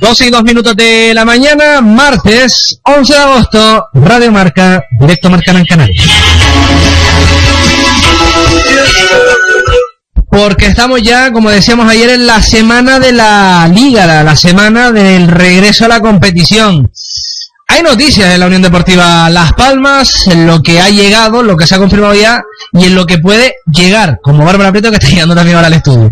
12:02 de la mañana, martes 11 de agosto, Radio Marca, directo Marca en Canarias. Porque estamos ya, como decíamos ayer, en la semana de la Liga, la semana del regreso a la competición. Hay noticias de la Unión Deportiva Las Palmas, en lo que ha llegado, lo que se ha confirmado ya, y en lo que puede llegar, como Bárbara Prieto, que está llegando también ahora al estudio.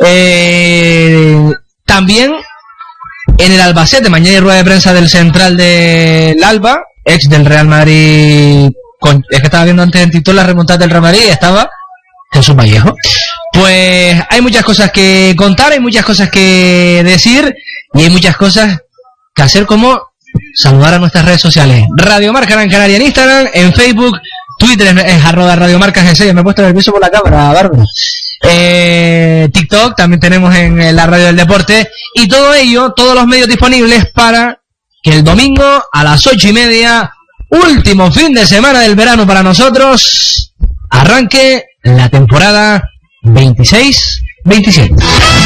También en el Albacete, mañana hay rueda de prensa del central del Alba, ex del Real Madrid, es que estaba viendo antes en TikTok la remontada del Real Madrid y estaba Jesús Vallejo. Pues hay muchas cosas que contar, hay muchas cosas que decir y hay muchas cosas que hacer, como saludar a nuestras redes sociales. Radio Marca Gran Canaria en Instagram, en Facebook, Twitter es @radiomarcas6. Me he puesto nervioso por la cámara, Bárbara. TikTok también tenemos en la radio del deporte, y todo ello, todos los medios disponibles para que el domingo a las 8:30, último fin de semana del verano para nosotros, arranque la temporada 26-27.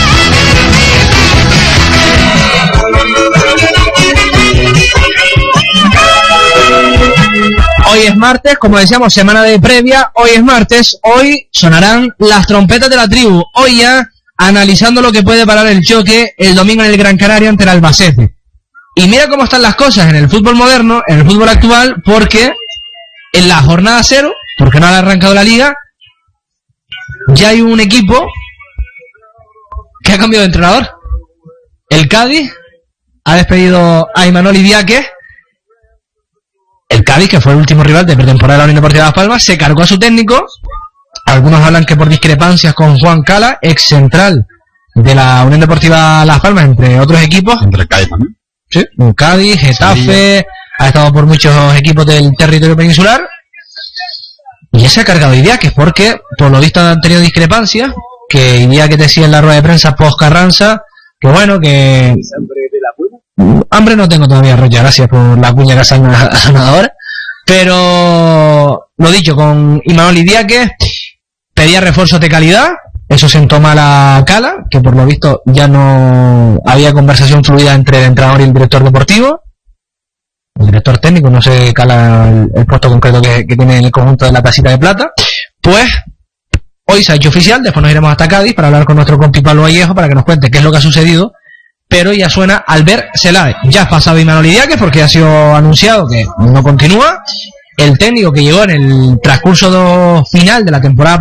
Hoy es martes, como decíamos, semana de previa. Hoy es martes, hoy sonarán las trompetas de la tribu. Hoy ya analizando lo que puede parar el choque el domingo en el Gran Canaria ante el Albacete. Y mira cómo están las cosas en el fútbol moderno, en el fútbol actual, porque en la jornada 0, porque no ha arrancado la liga, ya hay un equipo que ha cambiado de entrenador. El Cádiz ha despedido a Imanol Idiáquez. El Cádiz, que fue el último rival de pretemporada de la Unión Deportiva Las Palmas, se cargó a su técnico. Algunos hablan que por discrepancias con Juan Cala, ex central de la Unión Deportiva Las Palmas, entre otros equipos. Entre Cádiz también. Sí, Cádiz, Getafe, Sevilla. Ha estado por muchos equipos del territorio peninsular. Y ya se ha cargado Idiáquez, porque por lo visto han tenido discrepancias. Que Idiáquez decía en la rueda de prensa post Carranza, que bueno, que... Hambre no tengo todavía, Rocha, gracias por la cuña que has sonado ahora. Pero lo dicho, con Imanol Idiáquez pedía refuerzos de calidad. Eso sentó mal a Cala, que por lo visto ya no había conversación fluida entre el entrenador y el director deportivo. El director técnico, no sé Cala el puesto concreto que tiene en el conjunto de la Tacita de Plata. Pues hoy se ha hecho oficial, después nos iremos hasta Cádiz para hablar con nuestro compi Pablo Vallejo para que nos cuente qué es lo que ha sucedido. Pero ya suena Albert Celade. Ya ha pasado Imanol Idiáquez porque ha sido anunciado que no continúa. El técnico que llegó en el transcurso final de la temporada